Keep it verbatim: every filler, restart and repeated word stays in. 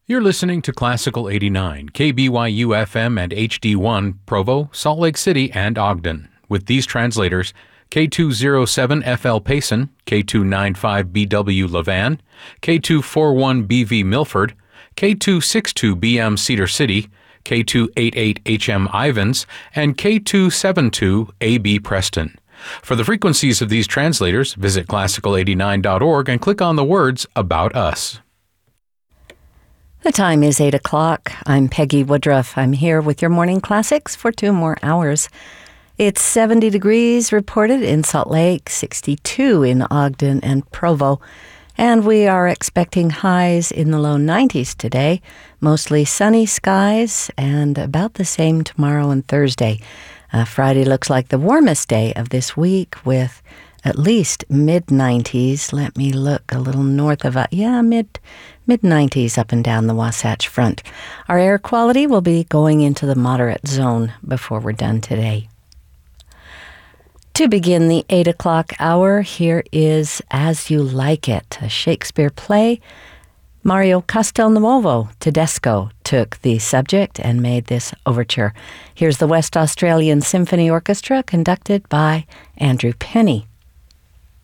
You're listening to Classical eighty-nine, K B Y U F M and H D one, Provo, Salt Lake City, and Ogden. With these translators, K two oh seven F L Payson, K two ninety-five B W Levan, K two forty-one B V Milford, K two sixty-two B M Cedar City, K two eighty-eight H M Ivins, and K two seventy-two A B Preston. For the frequencies of these translators, visit classical eighty-nine dot org and click on the words About Us. The time is eight o'clock. I'm Peggy Woodruff. I'm here with your morning classics for two more hours. It's seventy degrees reported in Salt Lake, sixty-two in Ogden and Provo, and we are expecting highs in the low nineties today, mostly sunny skies, and about the same tomorrow and Thursday. Uh, Friday looks like the warmest day of this week with at least mid-nineties. Let me look a little north of, uh, yeah, mid, mid-nineties up and down the Wasatch Front. Our air quality will be going into the moderate zone before we're done today. To begin the eight o'clock hour, here is As You Like It, a Shakespeare play. Mario Castelnuovo Tedesco took the subject and made this overture. Here's the West Australian Symphony Orchestra conducted by Andrew Penny.